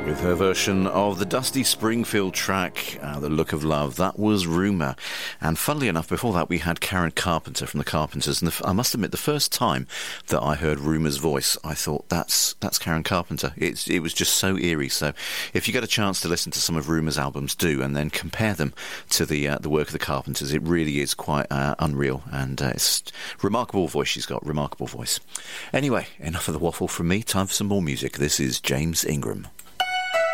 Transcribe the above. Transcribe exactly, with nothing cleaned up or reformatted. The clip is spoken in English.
With her version of the Dusty Springfield track, uh, The Look of Love, that was Rumour. And funnily enough, before that we had Karen Carpenter from the Carpenters. And the, I must admit, the first time that I heard Rumour's voice, I thought, that's that's Karen Carpenter. It's, it was just so eerie. So if you get a chance to listen to some of Rumour's albums, do, and then compare them to the uh, the work of the Carpenters. It really is quite uh, unreal. And uh, it's remarkable voice she's got, remarkable voice. Anyway, enough of the waffle from me. Time for some more music. This is James Ingram.